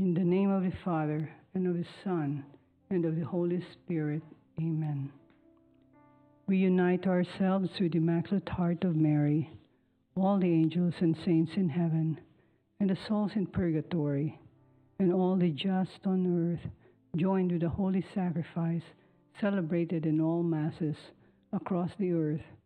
In the name of the Father, and of the Son, and of the Holy Spirit. Amen. We unite ourselves with the Immaculate Heart of Mary, all the angels and saints in heaven, and the souls in purgatory, and all the just on earth, joined with the holy sacrifice celebrated in all masses across the earth,